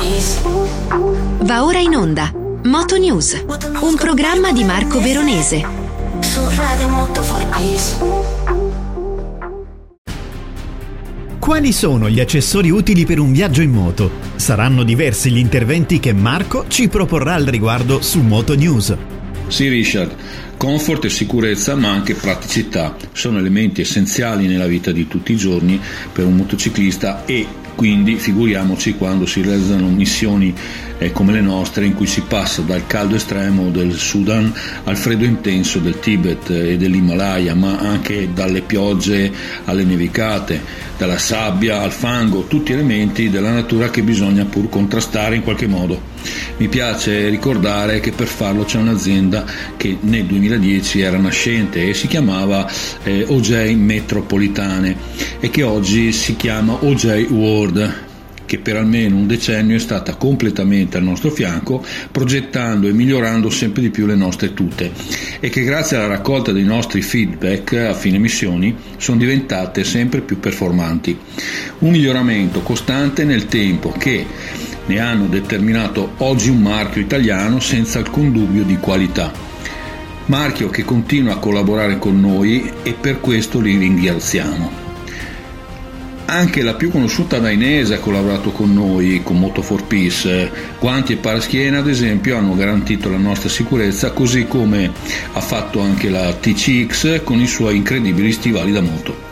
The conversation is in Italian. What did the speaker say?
Va ora in onda Moto News, un programma di Marco Veronese. Su Radio Moto for Peace. Quali sono gli accessori utili per un viaggio in moto? Saranno diversi gli interventi che Marco ci proporrà al riguardo su Moto News. Sì, Richard, comfort e sicurezza, ma anche praticità sono elementi essenziali nella vita di tutti i giorni per un motociclista, e quindi figuriamoci quando si realizzano missioni come le nostre, in cui si passa dal caldo estremo del Sudan al freddo intenso del Tibet e dell'Himalaya, ma anche dalle piogge alle nevicate, dalla sabbia al fango, tutti elementi della natura che bisogna pur contrastare in qualche modo. Mi piace ricordare che per farlo c'è un'azienda che nel 2010 era nascente e si chiamava OJ Metropolitane, e che oggi si chiama OJ World, che per almeno un decennio è stata completamente al nostro fianco, progettando e migliorando sempre di più le nostre tute, e che grazie alla raccolta dei nostri feedback a fine missioni sono diventate sempre più performanti. Un miglioramento costante nel tempo che ne hanno determinato oggi un marchio italiano senza alcun dubbio di qualità. Marchio che continua a collaborare con noi, e per questo li ringraziamo. Anche la più conosciuta Dainese ha collaborato con noi, con Moto for Peace. Guanti e paraschiena, ad esempio, hanno garantito la nostra sicurezza, così come ha fatto anche la TCX con i suoi incredibili stivali da moto.